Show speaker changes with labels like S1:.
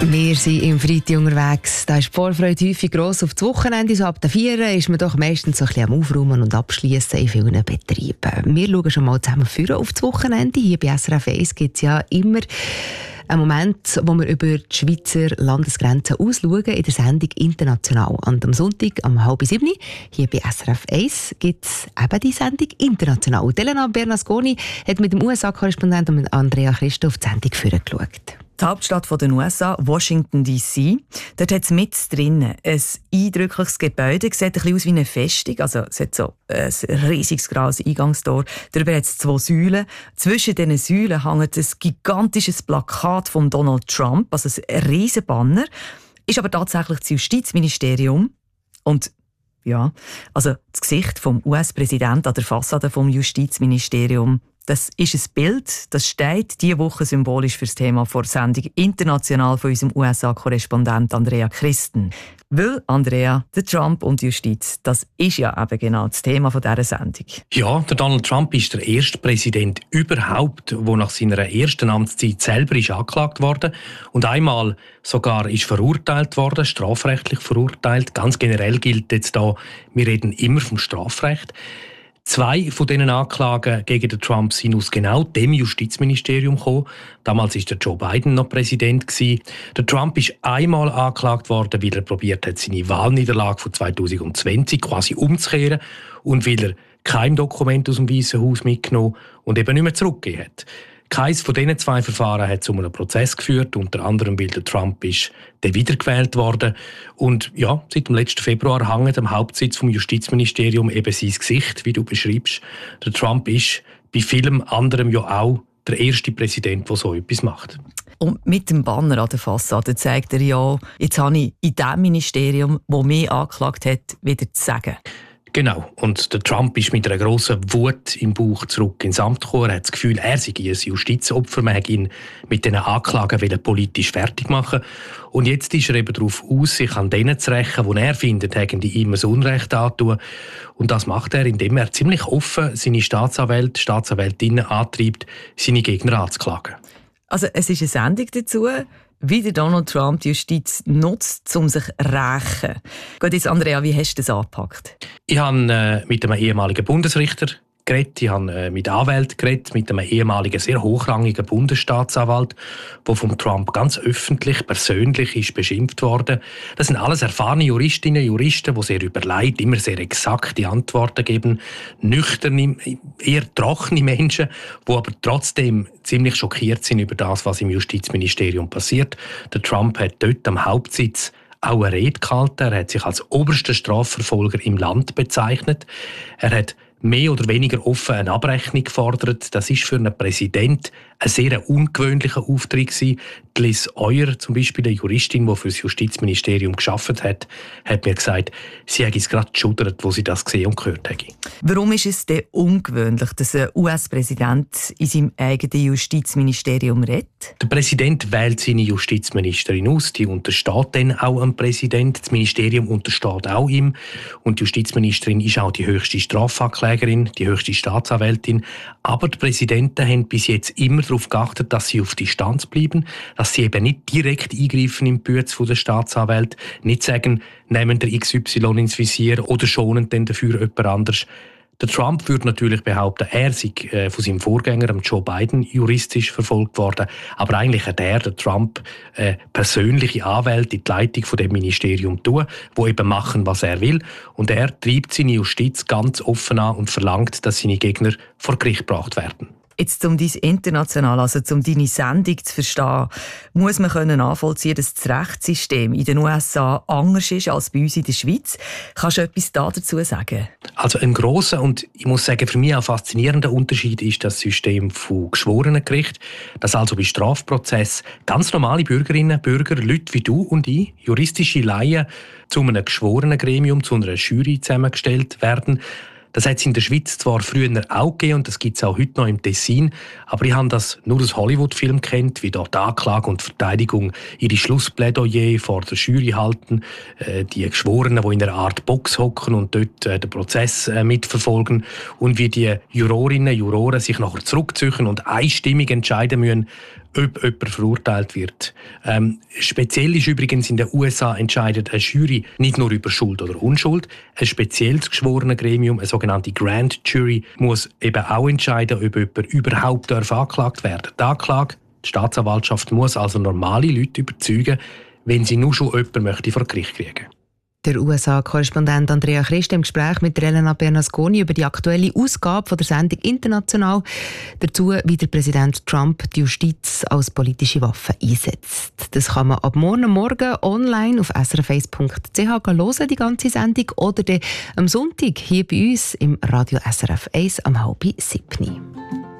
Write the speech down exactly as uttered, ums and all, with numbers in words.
S1: Wir sind im Freitag unterwegs. Da ist die Vorfreude häufig gross auf das Wochenende. So ab der vier ist man doch meistens so ein bisschen am Aufräumen und Abschließen in vielen Betrieben. Wir schauen schon mal zusammen führen auf das Wochenende. Hier bei S R F eins gibt es ja immer einen Moment, wo wir über die Schweizer Landesgrenzen ausschauen in der Sendung «International». Und am Sonntag um halb sieben hier bei S R F eins gibt es eben die Sendung «International». Elena Bernasconi hat mit dem U S A-Korrespondenten Andrea Christoph die Sendung vorgeschaut.
S2: Die Hauptstadt der U S A, Washington D C. Dort hat es mit drinnen ein eindrückliches Gebäude. Sieht ein bisschen aus wie eine Festung. Also, es hat so ein riesiges graues Eingangstor. Darüber hat es zwei Säulen. Zwischen diesen Säulen hängt ein gigantisches Plakat von Donald Trump, also ein riesen Banner. Ist aber tatsächlich das Justizministerium. Und ja, also das Gesicht vom U S-Präsidenten an der Fassade vom Justizministerium. Das ist ein Bild, das steht diese Woche symbolisch für das Thema vor Sendung «International» von unserem U S A-Korrespondent Andrea Christen. Weil, Andrea, der Trump und die Justiz, das ist ja eben genau das Thema dieser Sendung.
S3: Ja, der Donald Trump ist der erste Präsident überhaupt, der nach seiner ersten Amtszeit selber ist angeklagt worden und einmal sogar ist verurteilt worden, strafrechtlich verurteilt. Ganz generell gilt jetzt da, wir reden immer vom Strafrecht. Zwei von diesen Anklagen gegen den Trump sind aus genau dem Justizministerium gekommen. Damals war der Joe Biden noch Präsident gewesen. Der Trump ist einmal angeklagt worden, weil er probiert hat, seine Wahlniederlage von zwanzig zwanzig quasi umzukehren und weil er kein Dokument aus dem Weißen Haus mitgenommen und eben nicht mehr zurückgegeben hat. Keines von diesen zwei Verfahren hat zu einem Prozess geführt, unter anderem weil der Trump ist dann wiedergewählt worden. Und ja, seit dem letzten Februar hängt am Hauptsitz vom Justizministerium eben sein Gesicht, wie du beschreibst. Der Trump ist bei vielem anderem ja auch der erste Präsident, der so etwas macht.
S2: Und mit dem Banner an der Fassade zeigt er ja, jetzt habe ich in dem Ministerium, das mich angeklagt hat, wieder zu sagen.
S3: Genau. Und der Trump ist mit einer grossen Wut im Bauch zurück ins Amt gekommen. Er hat das Gefühl, er sei ein Justizopfer. Man wollte ihn mit diesen Anklagen politisch fertig machen. Und jetzt ist er eben darauf aus, sich an denen zu rächen, die er findet, haben die ihm ein Unrecht antun. Und das macht er, indem er ziemlich offen seine Staatsanwälte, Staatsanwältinnen antreibt, seine Gegner anzuklagen.
S2: Also es ist eine Sendung dazu, wie der Donald Trump die Justiz nutzt, um sich zu rächen. Gut, jetzt Andrea, wie hast du das angepackt?
S3: Ich habe äh, mit einem ehemaligen Bundesrichter geredet, ich habe äh, mit Anwälten geredet, mit einem ehemaligen, sehr hochrangigen Bundesstaatsanwalt, der vom Trump ganz öffentlich, persönlich ist beschimpft worden. Das sind alles erfahrene Juristinnen und Juristen, die sehr überlegt, immer sehr exakte Antworten geben, nüchterne, eher trockene Menschen, die aber trotzdem ziemlich schockiert sind über das, was im Justizministerium passiert. Der Trump hat dort am Hauptsitz auch eine Rede gehalten. Er hat sich als oberster Strafverfolger im Land bezeichnet. Er hat mehr oder weniger offen eine Abrechnung gefordert. Das ist für einen Präsident ein sehr ungewöhnlicher Auftritt gewesen. Die Liz Euer, zum Beispiel eine Juristin, die für das Justizministerium gearbeitet hat, hat mir gesagt, sie hätte es gerade geschudert, wo sie das gesehen und gehört hätte.
S2: Warum ist es denn ungewöhnlich, dass ein U S-Präsident in seinem eigenen Justizministerium redet?
S3: Der Präsident wählt seine Justizministerin aus. Die untersteht dann auch dem Präsident. Das Ministerium untersteht auch ihm. Und die Justizministerin ist auch die höchste Strafanklägerin, die höchste Staatsanwältin. Aber die Präsidenten haben bis jetzt immer darauf geachtet, dass sie auf Distanz bleiben, dass sie eben nicht direkt eingreifen im Bütz der Staatsanwälte, nicht sagen, nehmen der X Y ins Visier oder schonen dann dafür jemand anders. Der Trump würde natürlich behaupten, er sei von seinem Vorgänger, Joe Biden, juristisch verfolgt worden. Aber eigentlich hat er, der Trump, äh, persönliche Anwälte in die Leitung von dem Ministerium tun, die eben machen, was er will. Und er treibt seine Justiz ganz offen an und verlangt, dass seine Gegner vor Gericht gebracht werden.
S2: Jetzt, um dein International, also um deine Sendung zu verstehen, muss man können nachvollziehen, dass das Rechtssystem in den U S A anders ist als bei uns in der Schweiz. Kannst du etwas dazu sagen?
S3: Also ein grosser und ich muss sagen, für mich auch faszinierender Unterschied ist das System von Geschworenengericht, dass also bei Strafprozess ganz normale Bürgerinnen und Bürger, Leute wie du und ich, juristische Laien, zu einem Geschworenengremium, zu einer Jury zusammengestellt werden. Das hat es in der Schweiz zwar früher auch gegeben und das gibt es auch heute noch im Tessin, aber ich habe das nur aus Hollywood-Filmen kennt, wie dort Anklage und Verteidigung ihre Schlussplädoyer vor der Jury halten, äh, die Geschworenen, die in einer Art Box hocken und dort äh, den Prozess äh, mitverfolgen und wie die Jurorinnen und Juroren sich nachher zurückziehen und einstimmig entscheiden müssen, ob jemand verurteilt wird. Ähm, speziell ist übrigens in den U S A entscheidet eine Jury nicht nur über Schuld oder Unschuld. Ein spezielles geschworenes Gremium, eine sogenannte Grand Jury, muss eben auch entscheiden, ob jemand überhaupt darf angeklagt werden darf. Die Anklage, die Staatsanwaltschaft muss also normale Leute überzeugen, wenn sie nur schon jemanden möchte vor Gericht kriegen.
S1: Der U S A-Korrespondent Andrea Christ im Gespräch mit Elena Bernasconi über die aktuelle Ausgabe von der Sendung «International», dazu, wie der Präsident Trump die Justiz als politische Waffe einsetzt. Das kann man ab morgen Morgen online auf s r f eins punkt c h hören, die ganze Sendung, oder dann am Sonntag hier bei uns im Radio S R F eins am halb siebni.